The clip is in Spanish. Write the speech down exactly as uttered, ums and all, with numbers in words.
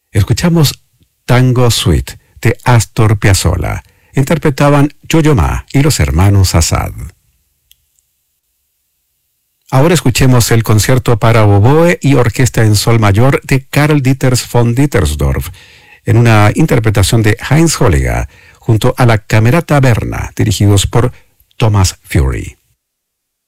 Escuchamos Tango Suite de Astor Piazzolla. Interpretaban Yo-Yo Ma y los hermanos Assad. Ahora escuchemos el concierto para oboe y orquesta en sol mayor de Karl Dieters von Dittersdorf, en una interpretación de Heinz Holliger, junto a la Camerata Berna, dirigidos por Thomas Fury.